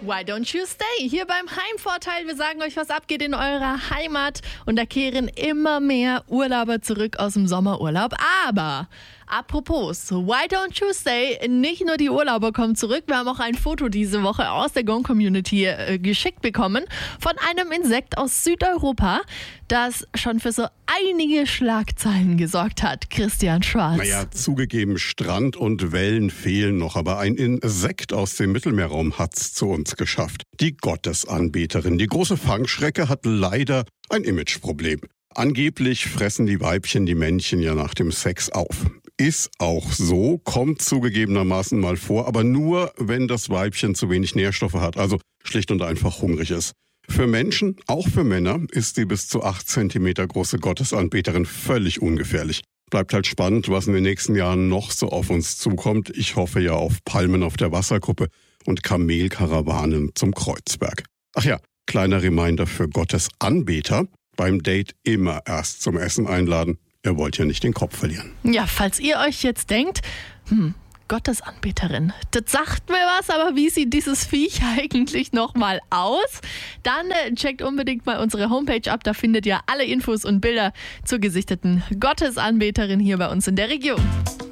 Why don't you stay? Hier beim Heimvorteil. Wir sagen euch, was abgeht in eurer Heimat. Und da kehren immer mehr Urlauber zurück aus dem Sommerurlaub. Aber apropos, why don't you stay? Nicht nur die Urlauber kommen zurück. Wir haben auch ein Foto diese Woche aus der Gong-Community geschickt bekommen von einem Insekt aus Südeuropa, das schon für so einige Schlagzeilen gesorgt hat. Christian Schwarz. Naja, zugegeben, Strand und Wellen fehlen noch, aber ein Insekt aus dem Mittelmeerraum hat's zu uns geschafft. Die Gottesanbeterin. Die große Fangschrecke hat leider ein Imageproblem. Angeblich fressen die Weibchen die Männchen ja nach dem Sex auf. Ist auch so, kommt zugegebenermaßen mal vor, aber nur, wenn das Weibchen zu wenig Nährstoffe hat, also schlicht und einfach hungrig ist. Für Menschen, auch für Männer, ist die bis zu 8 Zentimeter große Gottesanbeterin völlig ungefährlich. Bleibt halt spannend, was in den nächsten Jahren noch so auf uns zukommt. Ich hoffe ja auf Palmen auf der Wasserkuppe und Kamelkarawanen zum Kreuzberg. Ach ja, kleiner Reminder für Gottesanbeter: beim Date immer erst zum Essen einladen. Ihr wollt ja nicht den Kopf verlieren. Ja, falls ihr euch jetzt denkt, Gottesanbeterin, das sagt mir was, aber wie sieht dieses Viech eigentlich nochmal aus? Dann checkt unbedingt mal unsere Homepage ab, da findet ihr alle Infos und Bilder zur gesichteten Gottesanbeterin hier bei uns in der Region.